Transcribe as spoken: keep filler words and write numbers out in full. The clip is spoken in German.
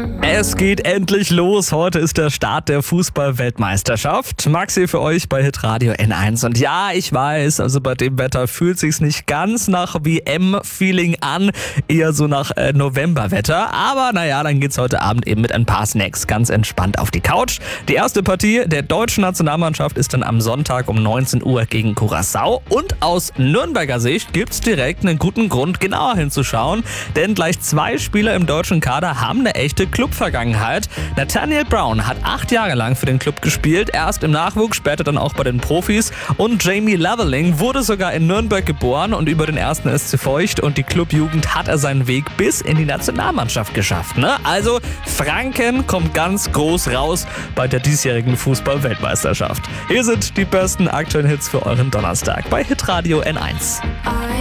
Es geht endlich los. Heute ist der Start der Fußball-Weltmeisterschaft. Maxi für euch bei Hitradio N eins. Und ja, ich weiß, also bei dem Wetter fühlt sich's nicht ganz nach W M-Feeling an, eher so nach äh, Novemberwetter. Aber naja, dann geht's heute Abend eben mit ein paar Snacks ganz entspannt auf die Couch. Die erste Partie der deutschen Nationalmannschaft ist dann am Sonntag um neunzehn Uhr gegen Curaçao. Und aus Nürnberger Sicht gibt's direkt einen guten Grund, genauer hinzuschauen. Denn gleich zwei Spieler im deutschen Kader haben eine echte Clubvergangenheit. Nathaniel Brown hat acht Jahre lang für den Club gespielt, erst im Nachwuchs, später dann auch bei den Profis. Und Jamie Leveling wurde sogar in Nürnberg geboren und über den ersten S C Feucht und die Clubjugend hat er seinen Weg bis in die Nationalmannschaft geschafft. Ne? Also Franken kommt ganz groß raus bei der diesjährigen Fußball-Weltmeisterschaft. Hier sind die besten aktuellen Hits für euren Donnerstag bei Hitradio N eins.